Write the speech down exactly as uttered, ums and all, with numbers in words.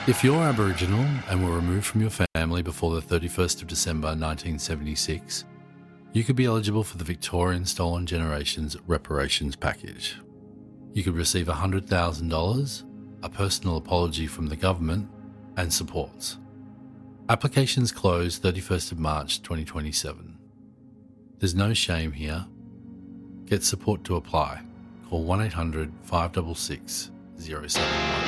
If you're Aboriginal and were removed from your family before the thirty-first of December nineteen seventy-six, you could be eligible for the Victorian Stolen Generations Reparations Package. You could receive one hundred thousand dollars, a personal apology from the government, and supports. Applications close thirty-first of March twenty twenty-seven. There's no shame here. Get support to apply. Call one eight hundred five six six zero seven one.